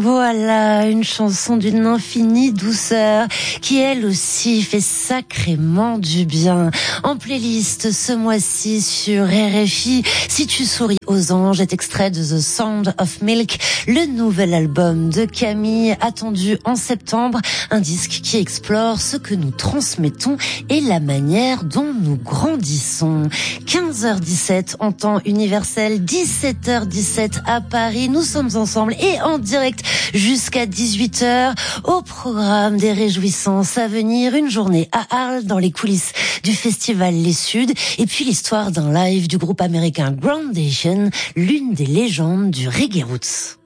Voilà, une chanson d'une infinie douceur qui elle aussi fait sacrément du bien. En playlist ce mois-ci sur RFI, Si tu souris aux anges est extrait de The Sound of Milk, le nouvel album de Camille attendu en septembre, un disque qui explore ce que nous transmettons et la manière dont nous grandissons. 15h17 en temps universel, 17h17 à Paris, nous sommes ensemble et en direct jusqu'à 18h. Au programme des réjouissances à venir, une journée à Arles dans les coulisses du festival Les Suds et puis l'histoire d'un live du groupe américain Groundation, l'une des légendes du reggae roots.